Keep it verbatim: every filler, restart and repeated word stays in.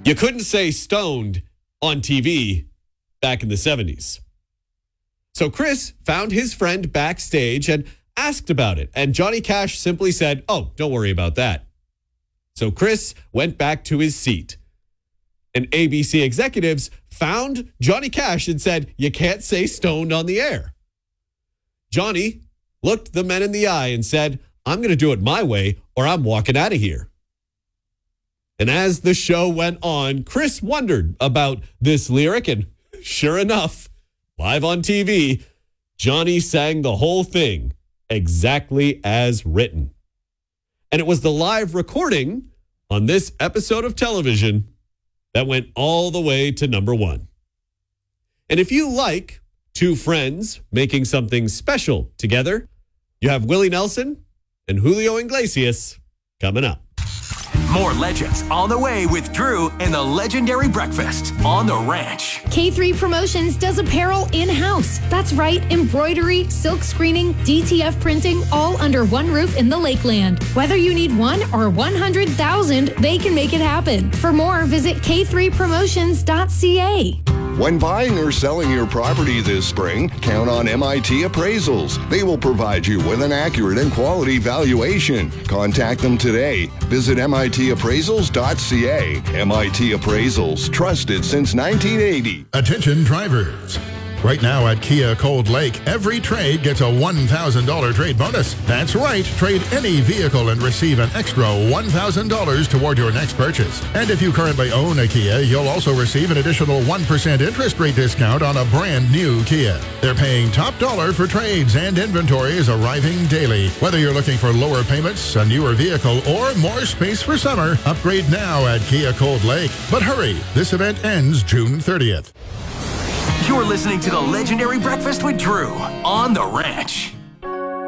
You couldn't say stoned on T V back in the seventies. So Chris found his friend backstage and asked about it. And Johnny Cash simply said, oh, don't worry about that. So Chris went back to his seat. And A B C executives found Johnny Cash and said, you can't say stoned on the air. Johnny looked the men in the eye and said, I'm going to do it my way or I'm walking out of here. And as the show went on, Chris wondered about this lyric. And sure enough, live on T V, Johnny sang the whole thing exactly as written. And it was the live recording on this episode of television that went all the way to number one. And if you like two friends making something special together, you have Willie Nelson and Julio Iglesias coming up. More legends on the way with Drew and the legendary breakfast on the ranch. K three Promotions does apparel in-house. That's right, embroidery, silk screening, D T F printing, all under one roof in the Lakeland. Whether you need one or one hundred thousand, they can make it happen. For more, visit k three promotions dot c a. When buying or selling your property this spring, count on M I T Appraisals. They will provide you with an accurate and quality valuation. Contact them today. Visit M I T appraisals dot c a. M I T Appraisals, trusted since nineteen eighty. Attention drivers. Right now at Kia Cold Lake, every trade gets a one thousand dollars trade bonus. That's right, trade any vehicle and receive an extra one thousand dollars toward your next purchase. And if you currently own a Kia, you'll also receive an additional one percent interest rate discount on a brand new Kia. They're paying top dollar for trades and inventory is arriving daily. Whether you're looking for lower payments, a newer vehicle, or more space for summer, upgrade now at Kia Cold Lake. But hurry, this event ends June thirtieth. You're listening to the legendary breakfast with Drew on the ranch.